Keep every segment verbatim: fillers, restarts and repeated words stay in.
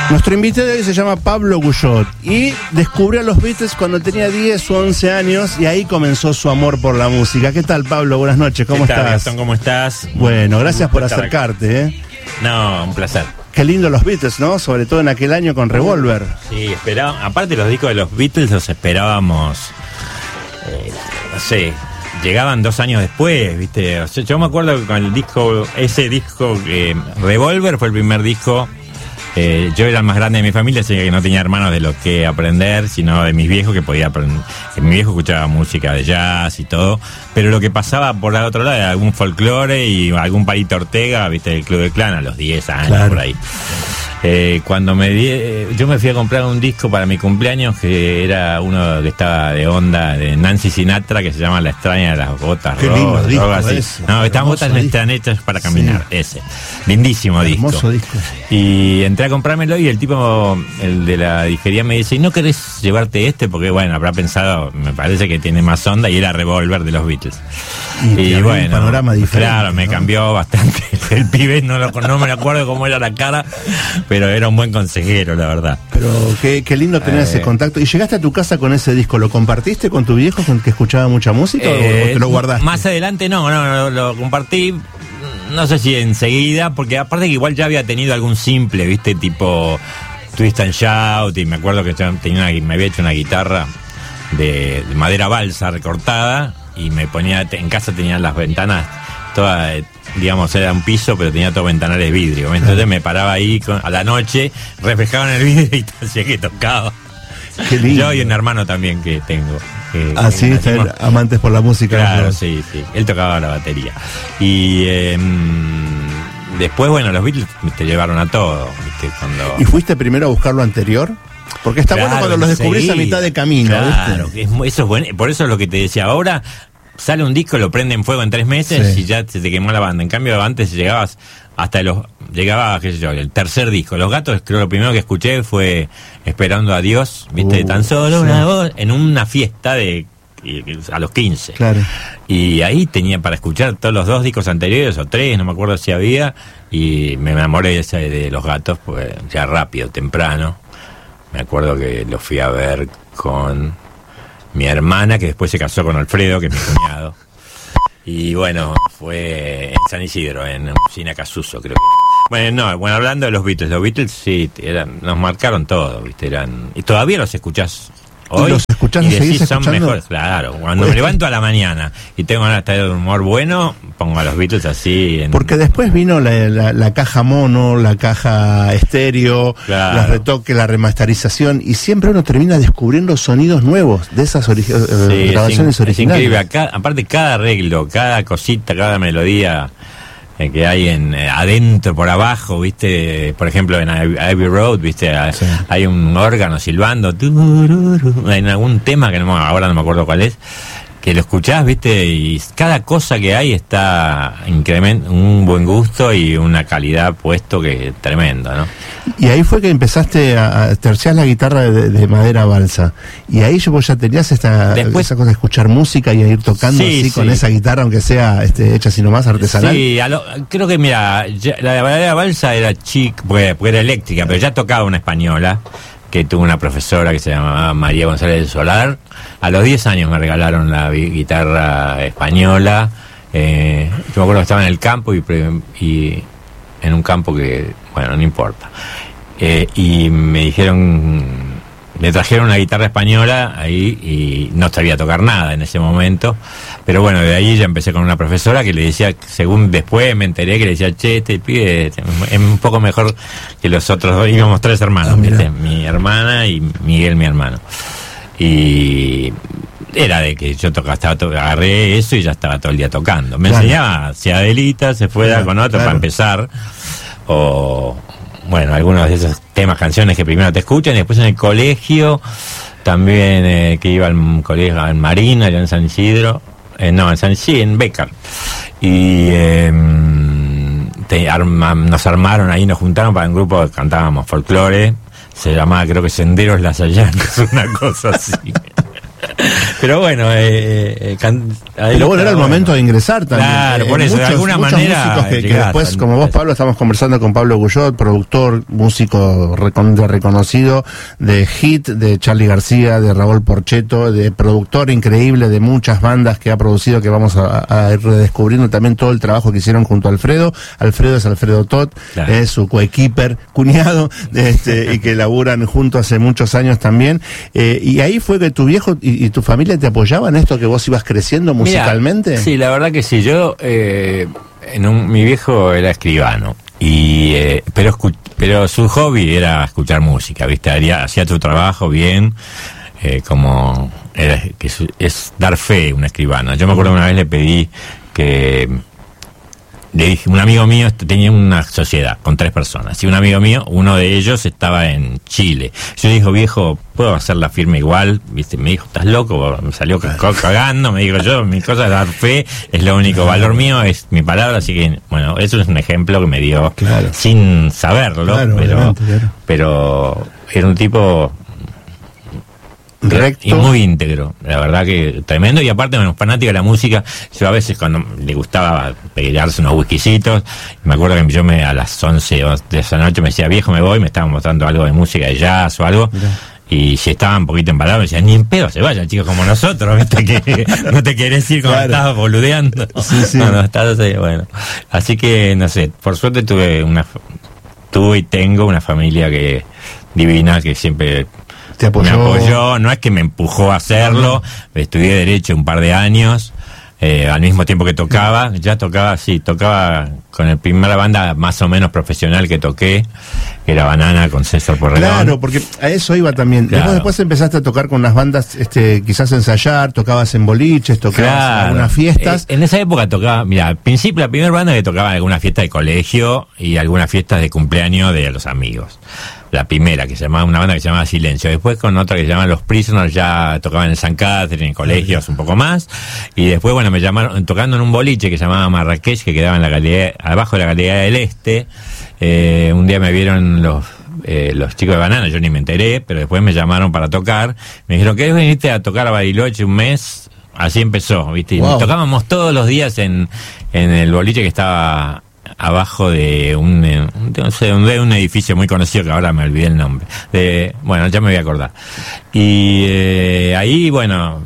Nuestro invitado de hoy se llama Pablo Guyot y descubrió a los Beatles cuando tenía diez o once años y ahí comenzó su amor por la música. ¿Qué tal, Pablo? Buenas noches, ¿cómo ¿Qué tal, estás? Gastón? ¿Cómo estás? Bueno, gracias por estar acercarte, ¿eh? No, un placer. Qué lindo los Beatles, ¿no? Sobre todo en aquel año con Revolver. Sí, esperaba, aparte los discos de los Beatles los esperábamos, eh, no sé, llegaban dos años después, ¿viste? O sea, yo me acuerdo que con el disco, ese disco, eh, Revolver fue el primer disco. Eh, yo era el más grande de mi familia, así que no tenía hermanos de los que aprender, sino de mis viejos que podía aprender. Mi viejo escuchaba música de jazz y todo, pero lo que pasaba por el otro lado era algún folclore y algún Palito Ortega, viste, el Club del Clan a los diez años, claro, por ahí. Eh, cuando me di, eh, yo me fui a comprar un disco para mi cumpleaños que era uno que estaba de onda de Nancy Sinatra, que se llama La extraña de las botas Qué rojas, lindo disco así. ese. No, estas botas disco. están hechas para caminar, sí. Ese lindísimo disco. Hermoso disco. Y entré a comprármelo y el tipo, el de la disquería, me dice: ¿y no querés llevarte este? Porque bueno, habrá pensado, me parece que tiene más onda, y era Revolver de los Beatles. Y, y bueno, un panorama diferente, claro, me ¿no? cambió bastante. El pibe no, lo, no me acuerdo cómo era la cara, pero era un buen consejero, la verdad. Pero qué, qué lindo tener eh, ese contacto. ¿Y llegaste a tu casa con ese disco? ¿Lo compartiste con tu viejo, con que escuchaba mucha música, eh, o te lo guardaste? Más adelante no, no, no, lo compartí, no sé si enseguida, porque aparte que igual ya había tenido algún simple, viste, tipo Twist and Shout, y me acuerdo que tenía una, me había hecho una guitarra de, de madera balsa recortada, y me ponía, en casa tenía las ventanas todas, digamos, era un piso, pero tenía todos ventanales de vidrio. Entonces me paraba ahí con, a la noche, reflejaban el vidrio y hacía que tocaba. Qué lindo. Yo y un hermano también que tengo. Que, ah, sí, nacimos, amantes por la música. Claro, sí, sí. Él tocaba la batería. Y eh, después, bueno, los Beatles te llevaron a todo, ¿viste? Cuando... ¿Y fuiste primero a buscar lo anterior? Porque está claro, bueno cuando los descubrís sí, a mitad de camino. Claro, ¿viste? Es, eso es bueno. Por eso es lo que te decía. Ahora sale un disco, lo prende en fuego en tres meses sí. y ya se te quemó la banda. En cambio, antes llegabas hasta los... Llegaba, qué sé yo, el tercer disco. Los Gatos, creo lo primero que escuché fue Esperando a Dios, ¿viste? Uh, Tan solo sí. una voz, en una fiesta de... a los quince. Claro. Y ahí tenía para escuchar todos los dos discos anteriores, o tres, no me acuerdo si había, y me enamoré de, ese, de Los Gatos, pues ya rápido, temprano. Me acuerdo que lo fui a ver con mi hermana, que después se casó con Alfredo, que es mi cuñado. Y bueno, fue en San Isidro, en Cine Casuso, creo que. Bueno, no, bueno, hablando de los Beatles, los Beatles sí, eran, nos marcaron todo, ¿viste? Eran, y todavía los escuchás hoy. ¿Y los escuchás y y decís seguís son escuchando? Mejores, claro. Cuando pues, me levanto a la mañana y tengo ganas de estar de humor bueno, pongo a los Beatles así. En... Porque después vino la, la, la caja mono, la caja estéreo, claro. los retoques, la remasterización, y siempre uno termina descubriendo sonidos nuevos de esas ori- sí, grabaciones es originales. Es increíble. Acá, aparte, cada arreglo, cada cosita, cada melodía eh, que hay en eh, adentro, por abajo, viste, por ejemplo en Abbey Road, viste, sí. hay un órgano silbando, en algún tema que no, ahora no me acuerdo cuál es, que lo escuchás, viste, y cada cosa que hay está incrementa un buen gusto y una calidad puesto que es tremendo, ¿no? Y ahí fue que empezaste a, a terciar la guitarra de, de madera balsa, y ahí vos ya tenías esta Después, esa cosa de escuchar música y a ir tocando sí, así sí. con esa guitarra, aunque sea este, hecha así nomás artesanal. Sí, a lo, creo que mira, ya, la de madera balsa era chic, porque, porque era eléctrica, pero ya tocaba una española, que tuvo una profesora que se llamaba María González del Solar. A los diez años me regalaron la guitarra española. Eh, yo me acuerdo que estaba en el campo y, y en un campo que, bueno, no importa. Eh, y me dijeron, me trajeron una guitarra española ahí y no sabía tocar nada en ese momento. Pero bueno, de ahí ya empecé con una profesora que le decía, según después me enteré, que le decía, che, este pibe es un poco mejor que los otros dos. Íbamos tres hermanos, ah, ¿viste? Mi hermana y Miguel, mi hermano. Y era de que yo tocaba, estaba to- agarré eso y ya estaba todo el día tocando. Me claro. enseñaba, si Adelita se fue claro, con otro claro. para empezar, o bueno, algunos de esos temas, canciones que primero te escuchan, y después en el colegio, también eh, que iba al colegio en Marina, allá en San Isidro, eh, no, en San Isidro, en Bécar, y eh, te arma, nos armaron ahí, nos juntaron para un grupo que cantábamos folclore, se llamaba creo que Senderos Lasallanos, una cosa así. Pero bueno, eh, eh, can, pero bueno, era el momento de ingresar también. Claro, eh, por eso, muchos, de alguna muchos manera. músicos que, que después, tan, como vos, Pablo, estamos conversando con Pablo Guyot, productor, músico recon, reconocido de Hit, de Charly García, de Raúl Porchetto, de productor increíble de muchas bandas que ha producido, que vamos a, a ir redescubriendo también todo el trabajo que hicieron junto a Alfredo. Alfredo es Alfredo Todd, claro. Es su coequiper, cuñado, este, y que laburan juntos hace muchos años también. Eh, y ahí fue que tu viejo y, y tu familia te apoyaban en esto, que vos ibas creciendo musicalmente. Mirá, sí, la verdad que sí. Yo, eh, en un, mi viejo era escribano, y eh, pero escu pero su hobby era escuchar música, ¿viste? Haría, hacía tu trabajo bien, eh, como era, que es, es dar fe un escribano. Yo me acuerdo una vez le pedí que le dije, un amigo mío tenía una sociedad con tres personas, y un amigo mío, uno de ellos estaba en Chile. Yo le dije, viejo, ¿puedo hacer la firma igual? ¿Viste? Me dijo, ¿estás loco? Me salió cagando, me dijo, yo, mi cosa es dar fe, es lo único, valor mío es mi palabra, así que, bueno, eso es un ejemplo que me dio, claro, sin saberlo, claro, pero, claro. pero era un tipo recto y muy íntegro, la verdad que tremendo. Y aparte, bueno, fanático de la música. Yo a veces, cuando le gustaba pegarse unos whiskycitos, me acuerdo que yo me a las once de esa noche me decía, viejo, me voy, me estaban mostrando algo de música de jazz o algo. Mira. Y si estaba un poquito embalado, me decía, ni en pedo se vayan, chicos, como nosotros, ¿viste? Que no te querés ir cuando, claro, estabas boludeando. Sí, sí. No, no, estás, bueno. Así que, no sé, por suerte tuve una, tuve y tengo una familia que divina, que siempre te apoyó. Me apoyó, no es que me empujó a hacerlo, uh-huh. Estudié Derecho un par de años, eh, al mismo tiempo que tocaba, ya tocaba, sí, tocaba con la primera banda más o menos profesional que toqué, que era Banana con César Porredón. Claro, porque a eso iba también. Claro. Después, después empezaste a tocar con unas bandas, este, quizás ensayar, tocabas en boliches, tocabas claro. en algunas fiestas. Eh, en esa época tocaba, mira, al principio la primera banda que tocaba en alguna fiesta de colegio y algunas fiestas de cumpleaños de los amigos. La primera, que se llamaba, una banda que se llamaba Silencio. Después con otra que se llamaba Los Prisoners, ya tocaban en San Catherine, en colegios un poco más. Y después, bueno, me llamaron, tocando en un boliche que se llamaba Marrakech, que quedaba en la galería, abajo de la Galería del Este. Eh, un día me vieron los eh, los chicos de Banana, yo ni me enteré, pero después me llamaron para tocar. Me dijeron, ¿querés venirte a tocar a Bariloche un mes? Así empezó, ¿viste? Y wow. Tocábamos todos los días en, en el boliche que estaba abajo de un, no sé, de un edificio muy conocido que ahora me olvidé el nombre. De, bueno, ya me voy a acordar. Y eh, ahí, bueno,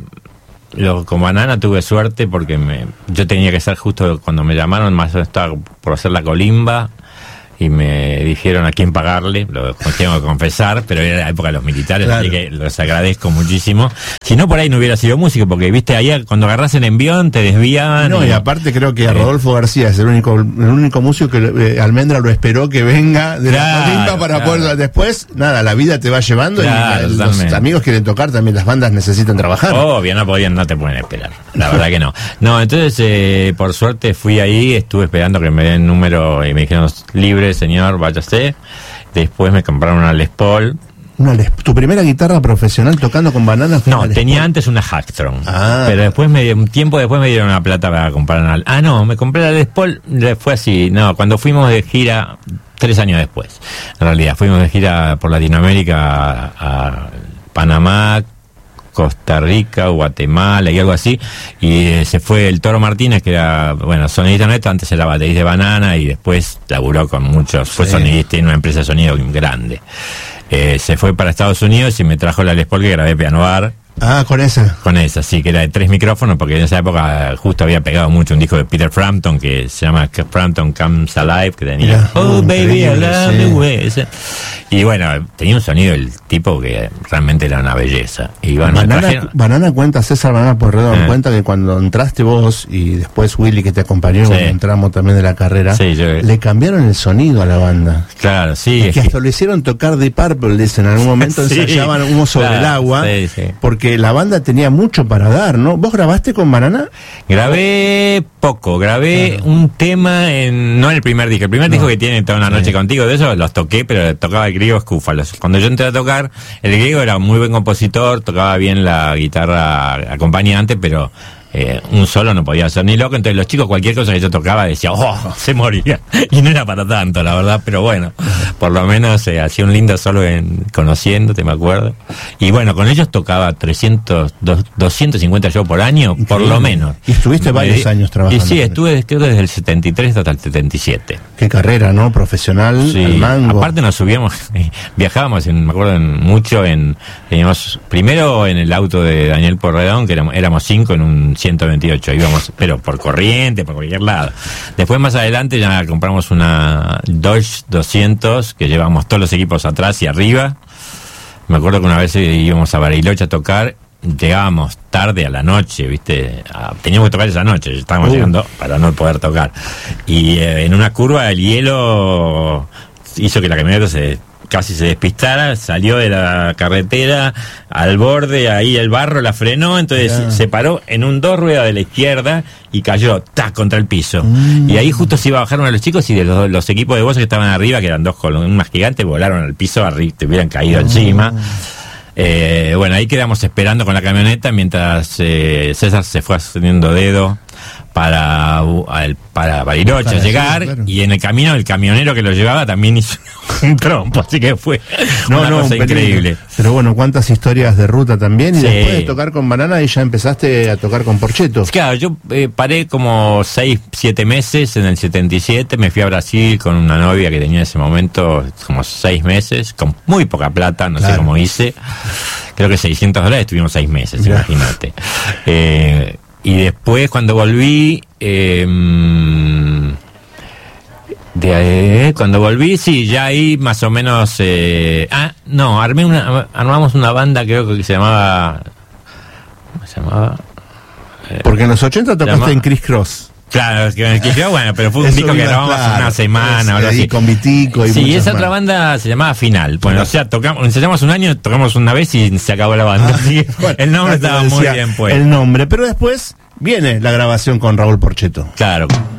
lo, con Banana tuve suerte porque me, yo tenía que estar justo cuando me llamaron, más estaba por hacer la colimba. Y me dijeron a quién pagarle, lo tengo que confesar, pero era la época de los militares, claro. Así que los agradezco muchísimo. Si no, por ahí no hubiera sido músico, porque viste, allá cuando agarras el envión te desvían. No, y, y aparte creo que a Rodolfo eh, García es el único el único músico que eh, Almendra lo esperó que venga de claro, la colimba para claro. poder. Después, nada, la vida te va llevando claro, y los amigos quieren tocar, también las bandas necesitan trabajar. Obvio, no podían, no te pueden esperar. La verdad que no. No, entonces, eh, por suerte fui ahí, estuve esperando que me den número y me dijeron libre. Señor, váyase. Después me compraron una Les Paul. Una Les, ¿Tu primera guitarra profesional tocando con Banana fue No, una tenía antes una Hacktron. Ah. Pero después, me, un tiempo después me dieron una plata para comprar una... Ah, no, me compré la Les Paul, fue así. No, cuando fuimos de gira, tres años después. En realidad, fuimos de gira por Latinoamérica a, a Panamá, Costa Rica, Guatemala y algo así, y eh, se fue el Toro Martínez, que era, bueno, sonidista neto, antes era baterista de Banana y después laburó con muchos, fue sí. sonidista en una empresa de sonido grande. Eh, se fue para Estados Unidos y me trajo la Les Paul que grabé Piano Bar. Ah, con esa. Con esa, sí, que era de tres micrófonos, porque en esa época justo había pegado mucho un disco de Peter Frampton que se llama Frampton Comes Alive, que tenía yeah. Oh, baby, I love the way. Y bueno, tenía un sonido el tipo que realmente era una belleza. Y bueno, Banana, trajeron... Banana cuenta, César Banana Porredón, eh. cuenta que cuando entraste vos y después Willy que te acompañó, sí. cuando entramos también de la carrera, sí, yo... le cambiaron el sonido a la banda. Claro, sí. Es que hasta lo hicieron tocar Deep Purple, dicen, en algún momento sí. ensayaban Humo sobre claro, el agua, sí, sí. porque la banda tenía mucho para dar, ¿no? ¿Vos grabaste con Banana? Grabé poco, grabé claro. un tema en, no en el primer disco, el primer no. disco que tiene Toda una noche sí. contigo, de eso los toqué, pero tocaba el griego Escúfalos. Cuando yo entré a tocar, el griego era muy buen compositor, tocaba bien la guitarra acompañante, pero eh, un solo no podía ser ni loco, entonces los chicos cualquier cosa que yo tocaba decía, oh, se moría. Y no era para tanto, la verdad, pero bueno, por lo menos eh, hacía un lindo solo en Conociéndote, me acuerdo. Y bueno, con ellos tocaba trescientos, doscientos cincuenta shows por año, increíble, por lo menos. Y estuviste varios me, años trabajando. Y sí, estuve creo que desde el setenta y tres hasta el setenta y siete. Qué carrera, ¿no? Profesional, sí, al mango. Aparte nos subíamos, viajábamos, en, me acuerdo, en, mucho en, teníamos, primero en el auto de Daniel Porredón, que éramos, éramos cinco en un ciento veintiocho, íbamos, pero por corriente, por cualquier lado. Después más adelante ya compramos una Dodge doscientos, que llevamos todos los equipos atrás y arriba. Me acuerdo que una vez íbamos a Bariloche a tocar, llegábamos tarde a la noche, viste, a, teníamos que tocar esa noche, estábamos uh. llegando para no poder tocar. Y eh, en una curva el hielo hizo que la camioneta se casi se despistara, salió de la carretera al borde, ahí el barro la frenó, entonces yeah. se paró en un dos ruedas de la izquierda y cayó ¡tac! Contra el piso. Mm. Y ahí justo se iba a bajar uno de los chicos y de los, los equipos de voces que estaban arriba, que eran dos columnas gigantes, volaron al piso, arriba, te hubieran caído oh. encima. Eh, bueno, ahí quedamos esperando con la camioneta mientras eh, César se fue haciendo dedo para al, para Bariloche para a llegar, claro. Y en el camino el camionero que lo llevaba también hizo un trompo, así que fue no, una no, cosa un increíble. Pero bueno, cuántas historias de ruta también, y sí. después de tocar con Banana y ya empezaste a tocar con Porchetto. Claro, yo eh, paré como seis, siete meses en el setenta y siete, me fui a Brasil con una novia que tenía en ese momento como seis meses, con muy poca plata, no claro. sé cómo hice, creo que seiscientos dólares, estuvimos seis meses, Mirá. imagínate. Eh, Y después cuando volví, eh, de, eh, cuando volví, sí, ya ahí más o menos, eh, ah, no, armé una, armamos una banda creo que se llamaba, ¿cómo se llamaba? Eh, Porque en los ochenta tocaste llamaba, en Criss Cross. Claro, que, que yo, bueno, pero fue un disco que grabamos claro, una semana o algo así. Con Vitico y sí, esa más. otra banda se llamaba Final. Bueno, claro. o sea, tocamos, ensayamos un año, tocamos una vez y se acabó la banda. Ah, así que bueno, el nombre estaba muy bien puesto. El nombre, pero después viene la grabación con Raúl Porchetto. Claro.